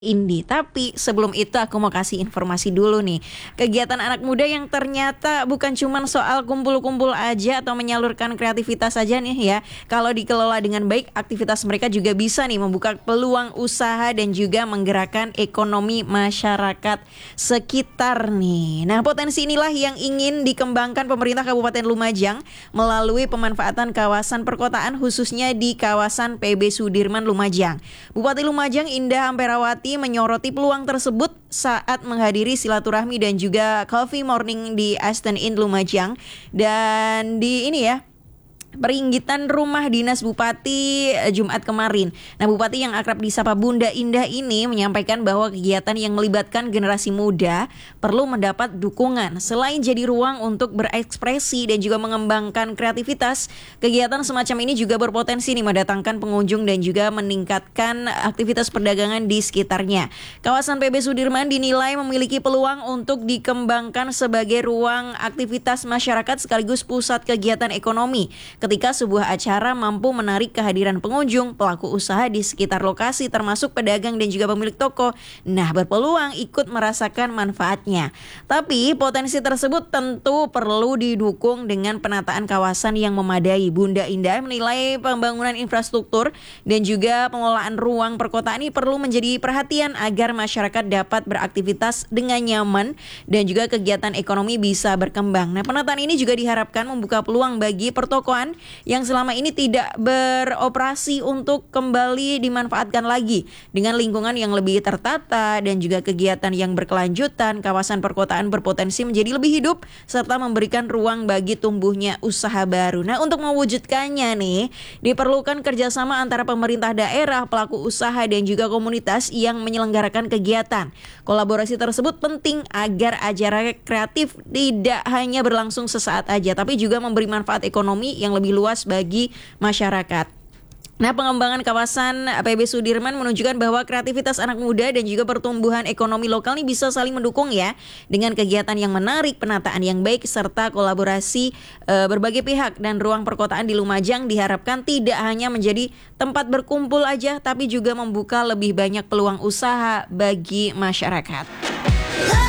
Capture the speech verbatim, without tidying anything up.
Indi. Tapi sebelum itu aku mau kasih informasi dulu nih. Kegiatan anak muda yang ternyata bukan cuma soal kumpul-kumpul aja atau menyalurkan kreativitas saja nih ya. Kalau dikelola dengan baik, aktivitas mereka juga bisa nih membuka peluang usaha dan juga menggerakkan ekonomi masyarakat sekitar nih. Nah, potensi inilah yang ingin dikembangkan pemerintah Kabupaten Lumajang melalui pemanfaatan kawasan perkotaan khususnya di kawasan P B Sudirman Lumajang. Bupati Lumajang Indah Amperawati menyoroti peluang tersebut saat menghadiri silaturahmi dan juga coffee morning di Aston Inn Lumajang dan di ini ya peringgitan rumah dinas Bupati Jumat kemarin. Nah, Bupati yang akrab disapa Bunda Indah ini menyampaikan bahwa kegiatan yang melibatkan generasi muda perlu mendapat dukungan. Selain jadi ruang untuk berekspresi dan juga mengembangkan kreativitas, kegiatan semacam ini juga berpotensi nih mendatangkan pengunjung dan juga meningkatkan aktivitas perdagangan di sekitarnya. Kawasan P B Sudirman dinilai memiliki peluang untuk dikembangkan sebagai ruang aktivitas masyarakat sekaligus pusat kegiatan ekonomi. Ketika sebuah acara mampu menarik kehadiran pengunjung, pelaku usaha di sekitar lokasi termasuk pedagang dan juga pemilik toko, nah berpeluang ikut merasakan manfaatnya. Tapi potensi tersebut tentu perlu didukung dengan penataan kawasan yang memadai. Bunda Indah menilai pembangunan infrastruktur dan juga pengelolaan ruang perkotaan ini perlu menjadi perhatian agar masyarakat dapat beraktivitas dengan nyaman dan juga kegiatan ekonomi bisa berkembang. Nah, penataan ini juga diharapkan membuka peluang bagi pertokoan yang selama ini tidak beroperasi untuk kembali dimanfaatkan lagi dengan lingkungan yang lebih tertata dan juga kegiatan yang berkelanjutan. Kawasan perkotaan berpotensi menjadi lebih hidup serta memberikan ruang bagi tumbuhnya usaha baru. Nah, untuk mewujudkannya nih diperlukan kerjasama antara pemerintah daerah, pelaku usaha dan juga komunitas yang menyelenggarakan kegiatan. Kolaborasi tersebut penting agar acara kreatif tidak hanya berlangsung sesaat aja tapi juga memberi manfaat ekonomi yang lebih luas bagi masyarakat. Nah, pengembangan kawasan P B Sudirman menunjukkan bahwa kreativitas anak muda dan juga pertumbuhan ekonomi lokal ini bisa saling mendukung ya, dengan kegiatan yang menarik, penataan yang baik serta kolaborasi e, berbagai pihak. Dan ruang perkotaan di Lumajang diharapkan tidak hanya menjadi tempat berkumpul aja tapi juga membuka lebih banyak peluang usaha bagi masyarakat.